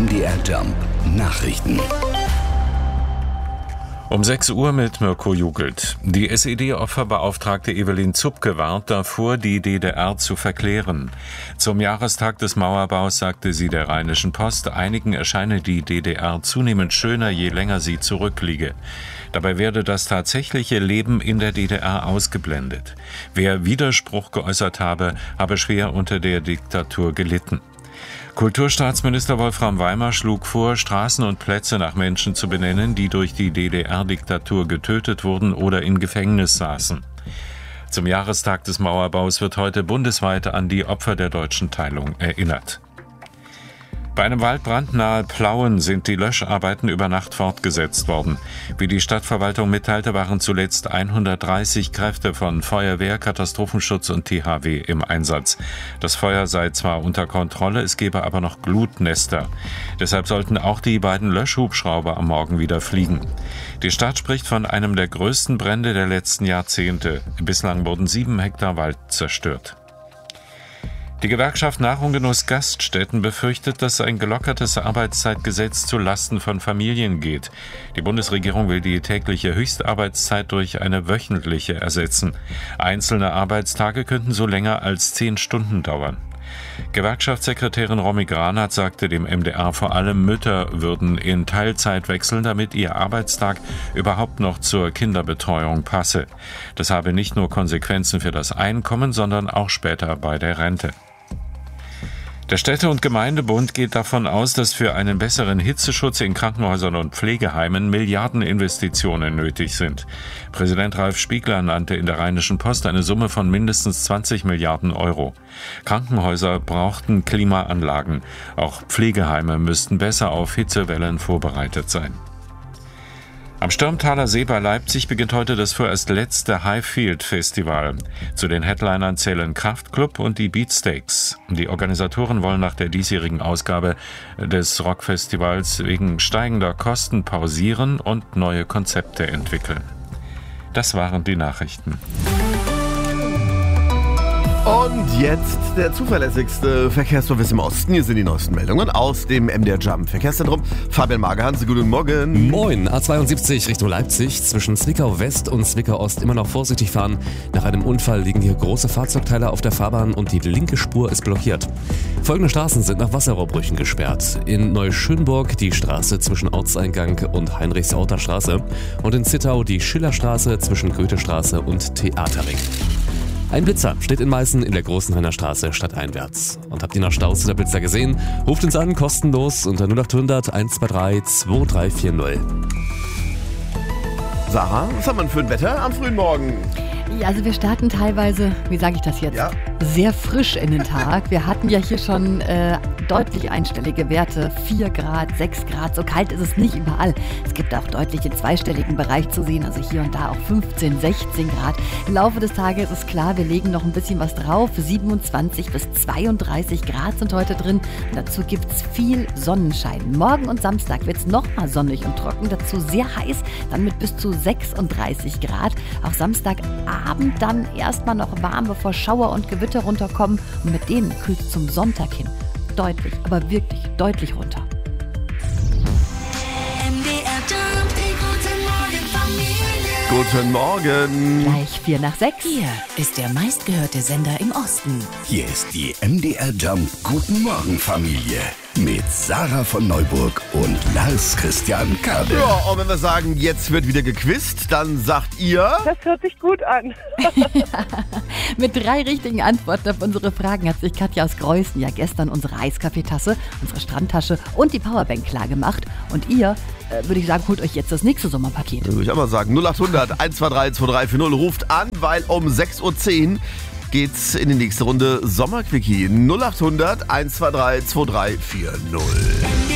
MDR Jump Nachrichten. Um 6 Uhr mit Mirko Jugelt. Die SED-Opferbeauftragte Evelyn Zupke warnt davor, die DDR zu verklären. Zum Jahrestag des Mauerbaus sagte sie der Rheinischen Post, einigen erscheine die DDR zunehmend schöner, je länger sie zurückliege. Dabei werde das tatsächliche Leben in der DDR ausgeblendet. Wer Widerspruch geäußert habe schwer unter der Diktatur gelitten. Kulturstaatsminister Wolfram Weimer schlug vor, Straßen und Plätze nach Menschen zu benennen, die durch die DDR-Diktatur getötet wurden oder in Gefängnis saßen. Zum Jahrestag des Mauerbaus wird heute bundesweit an die Opfer der deutschen Teilung erinnert. Bei einem Waldbrand nahe Plauen sind die Löscharbeiten über Nacht fortgesetzt worden. Wie die Stadtverwaltung mitteilte, waren zuletzt 130 Kräfte von Feuerwehr, Katastrophenschutz und THW im Einsatz. Das Feuer sei zwar unter Kontrolle, es gebe aber noch Glutnester. Deshalb sollten auch die beiden Löschhubschrauber am Morgen wieder fliegen. Die Stadt spricht von einem der größten Brände der letzten Jahrzehnte. Bislang wurden 7 Hektar Wald zerstört. Die Gewerkschaft Nahrung-Genuss Gaststätten befürchtet, dass ein gelockertes Arbeitszeitgesetz zu Lasten von Familien geht. Die Bundesregierung will die tägliche Höchstarbeitszeit durch eine wöchentliche ersetzen. Einzelne Arbeitstage könnten so länger als 10 Stunden dauern. Gewerkschaftssekretärin Romy Granat sagte dem MDR, vor allem Mütter würden in Teilzeit wechseln, damit ihr Arbeitstag überhaupt noch zur Kinderbetreuung passe. Das habe nicht nur Konsequenzen für das Einkommen, sondern auch später bei der Rente. Der Städte- und Gemeindebund geht davon aus, dass für einen besseren Hitzeschutz in Krankenhäusern und Pflegeheimen Milliardeninvestitionen nötig sind. Präsident Ralf Spiegler nannte in der Rheinischen Post eine Summe von mindestens 20 Milliarden Euro. Krankenhäuser brauchten Klimaanlagen. Auch Pflegeheime müssten besser auf Hitzewellen vorbereitet sein. Am Stürmtaler See bei Leipzig beginnt heute das vorerst letzte Highfield Festival. Zu den Headlinern zählen Kraftklub und die Beatsteaks. Die Organisatoren wollen nach der diesjährigen Ausgabe des Rockfestivals wegen steigender Kosten pausieren und neue Konzepte entwickeln. Das waren die Nachrichten. Und jetzt der zuverlässigste Verkehrsservice im Osten. Hier sind die neuesten Meldungen aus dem MDR Jump Verkehrszentrum. Fabian Magerhans, guten Morgen. Moin, A72 Richtung Leipzig. Zwischen Zwickau West und Zwickau Ost immer noch vorsichtig fahren. Nach einem Unfall liegen hier große Fahrzeugteile auf der Fahrbahn und die linke Spur ist blockiert. Folgende Straßen sind nach Wasserrohrbrüchen gesperrt. In Neuschönburg die Straße zwischen Ortseingang und Heinrichsauter Straße und in Zittau die Schillerstraße zwischen Goethestraße und Theaterring. Ein Blitzer steht in Meißen in der Großenhainer Straße stadteinwärts. Und habt ihr noch Staus oder Blitzer gesehen? Ruft uns an, kostenlos unter 0800 123 2340. Sarah, was haben wir denn für ein Wetter am frühen Morgen? Ja, also wir starten teilweise, wie sage ich das jetzt, sehr frisch in den Tag. Wir hatten ja hier schon deutlich einstellige Werte, 4 Grad, 6 Grad, so kalt ist es nicht überall. Es gibt auch deutlich den zweistelligen Bereich zu sehen, also hier und da auch 15, 16 Grad. Im Laufe des Tages ist klar, wir legen noch ein bisschen was drauf. 27 bis 32 Grad sind heute drin und dazu gibt es viel Sonnenschein. Morgen und Samstag wird es nochmal sonnig und trocken, dazu sehr heiß, dann mit bis zu 36 Grad. Auch Samstagabend dann erstmal noch warm, bevor Schauer und Gewitter runterkommen und mit denen kühlt es zum Sonntag hin deutlich, aber wirklich deutlich runter. Guten Morgen. Gleich 5 nach 6. Hier ist der meistgehörte Sender im Osten. Hier ist die MDR Jump Guten Morgen Familie mit Sarah von Neuburg und Lars Christian Kade. Ja, und wenn wir sagen, jetzt wird wieder gequizt, dann sagt ihr... Das hört sich gut an. Mit 3 richtigen Antworten auf unsere Fragen hat sich Katja aus Greußen ja gestern unsere Eiskaffeetasse, unsere Strandtasche und die Powerbank klar gemacht. Und ihr, würde ich sagen, holt euch jetzt das nächste Sommerpaket. Würde ich auch mal sagen, 0800 123 2340 ruft an, weil um 6.10 Uhr geht's in die nächste Runde Sommerquickie. 0800 123 2340.